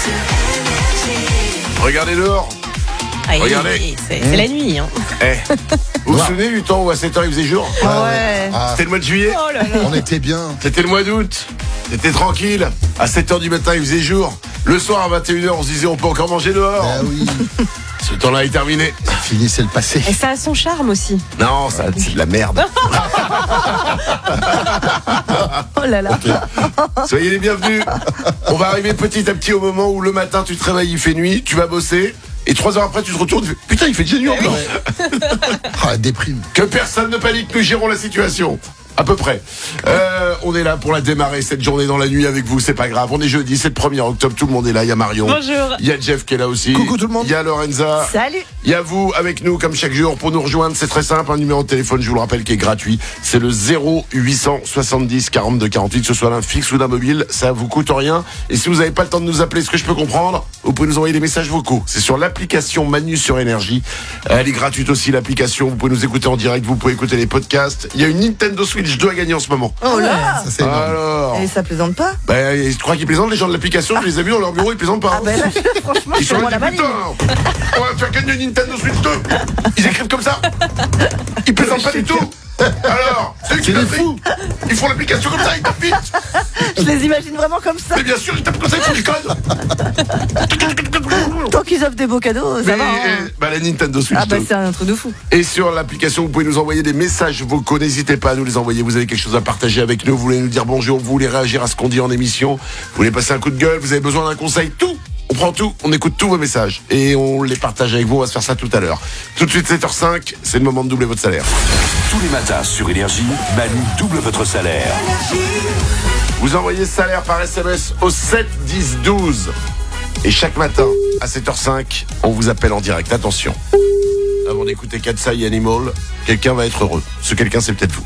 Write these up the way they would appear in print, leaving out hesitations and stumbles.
Regardez dehors. Regardez. C'est la nuit. Hein. Vous vous souvenez du temps où à 7h il faisait jour? Ouais. C'était le mois de juillet. Oh là là. On était bien. C'était le mois d'août. C'était tranquille. À 7h du matin, il faisait jour. Le soir à 21h, on se disait on peut encore manger dehors. Ah oui, Ce temps-là est terminé. c'est fini, c'est le passé. Et ça a son charme aussi. Non, ça, c'est de la merde. Oh là là. Soyez les bienvenus. On va arriver petit à petit au moment où le matin, tu te réveilles, il fait nuit, tu vas bosser. Et 3 heures après, tu te retournes, tu fais, putain, il fait déjà nuit encore. Ah, déprime. Que personne ne panique, nous gérons la situation. À peu près. On est là pour la démarrer cette journée dans la nuit avec vous, c'est pas grave. On est jeudi, c'est le 1er octobre, tout le monde est là. Il y a Marion. Bonjour. Il y a Jeff qui est là aussi. Coucou tout le monde. Il y a Lorenza. Salut. Il y a vous avec nous comme chaque jour pour nous rejoindre. C'est très simple, un numéro de téléphone, je vous le rappelle, qui est gratuit. C'est le 0870 42 48, que ce soit d'un fixe ou d'un mobile, ça vous coûte rien. Et si vous n'avez pas le temps de nous appeler, ce que je peux comprendre, vous pouvez nous envoyer des messages vocaux. C'est sur l'application Manu sur Énergie. Elle est gratuite aussi, l'application. Vous pouvez nous écouter en direct, vous pouvez écouter les podcasts. Il y a une Nintendo Switch 2 à gagner en ce moment. Oh là. Ça, c'est énorme. Alors, Et ça plaisante pas? je crois qu'ils plaisantent les gens de l'application. Je les ai vus dans leur bureau, ils plaisantent pas. Ah ben là, franchement, Ils c'est sont moi là, la putain, vanille. on va faire gagner une Nintendo Switch 2. Ils écrivent comme ça. Ils plaisantent pas du tout. Alors, c'est eux qui C'est des tapent. fous. Ils font l'application comme ça, ils tapent vite. Je les imagine vraiment comme ça. Mais bien sûr, ils tapent comme ça, ils font les codes. Tant qu'ils offrent des beaux cadeaux, ça va. Hein. La Nintendo Switch Ah bah 2. c'est un truc de fou. Et sur l'application, vous pouvez nous envoyer des messages vocaux. N'hésitez pas à nous les envoyer. Vous avez quelque chose à partager avec nous. Vous voulez nous dire bonjour. Vous voulez réagir à ce qu'on dit en émission. Vous voulez passer un coup de gueule. Vous avez besoin d'un conseil. Tout. On prend tout. On écoute tous vos messages. Et on les partage avec vous. On va se faire ça tout à l'heure. Tout de suite, 7h05. C'est le moment de doubler votre salaire. Tous les matins sur Énergie, Manu double votre salaire. Vous envoyez ce salaire par SMS au 7 10 12. Et chaque matin, à 7h05, on vous appelle en direct. Attention. Avant d'écouter Katsai Animal, quelqu'un va être heureux. Ce quelqu'un, c'est peut-être vous.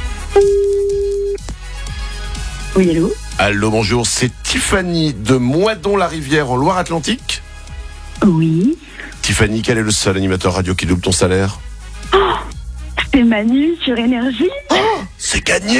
Oui, allô? Allô, bonjour, c'est Tiffany de Moidon-la-Rivière en Loire-Atlantique. Oui. Tiffany, quel est le seul animateur radio qui double ton salaire? C'est Manu sur Énergie. C'est gagné.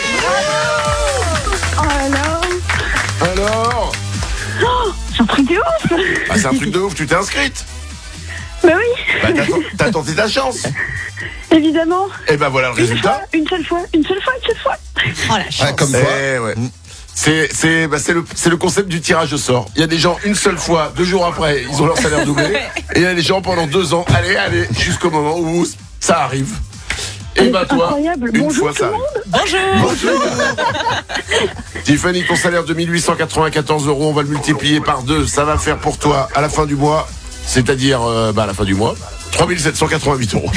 Oh là là. Alors C'est un truc de ouf. c'est un truc de ouf, tu t'es inscrite? Bah oui, T'as tenté ta chance. évidemment. Et ben voilà le résultat. Une seule fois. Oh la chance. Ah, comme quoi. Ouais. C'est le concept du tirage au sort. Il y a des gens une seule fois, 2 jours après, ils ont leur salaire doublé. Et il y a des gens pendant 2 ans, allez, jusqu'au moment où ça arrive. Et bah toi, Incroyable. une Bonjour fois tout ça le arrive. Bonjour. Tiffany, ton salaire de 1894 €, on va le multiplier par 2. Ça va faire pour toi à la fin du mois, c'est-à-dire à la fin du mois, 3788 €.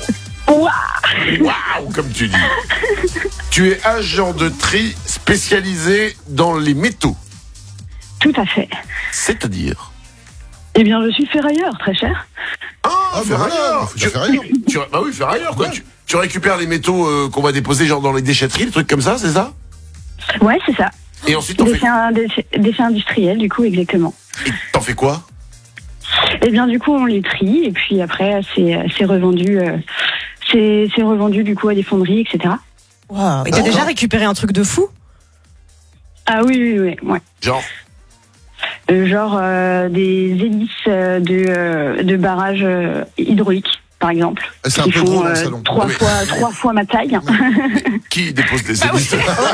Waouh, comme tu dis. Tu es agent de tri spécialisé dans les métaux. Tout à fait. C'est-à-dire? Eh bien, je suis ferrailleur, très cher. Ah, ferrailleur. faut faire ailleurs. Bah oui, ferrailleur, quoi. Ouais. Tu récupères les métaux qu'on va déposer genre dans les déchetteries, des trucs comme ça, c'est ça? Ouais, c'est ça. Et ensuite, t'en fais Déchets industriels, du coup, exactement. quoi? Eh bien, du coup, on les trie, et puis après, c'est revendu. C'est revendu, du coup, à des fonderies, etc. Wow. Et t'as déjà récupéré un truc de fou? Ah oui. Genre? Genre des hélices de barrages hydrauliques, par exemple. C'est un qui peu font gros dans le salon. 3 fois ma taille. Qui dépose les hélices?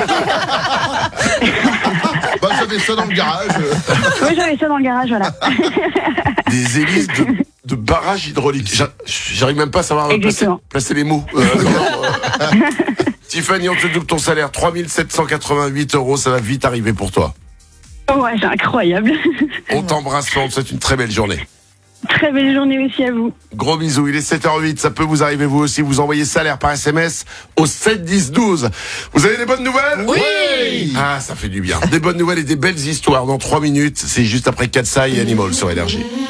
Bah, j'avais ça dans le garage. Oui, j'avais ça dans le garage, voilà. Des hélices de barrage hydraulique. J'arrive même pas à savoir placer les mots. Tiffany, on te double ton salaire, 3788 €, ça va vite arriver pour toi. Ouais, c'est incroyable. On t'embrasse fort, on te souhaite une très belle journée. Très belle journée aussi à vous. Gros bisous, il est 7h08, ça peut vous arriver vous aussi, vous envoyez salaire par SMS au 7 10 12. Vous avez des bonnes nouvelles? Oui. Ah, ça fait du bien. Des bonnes nouvelles et des belles histoires dans 3 minutes, c'est juste après Katsai et Animal sur Énergie.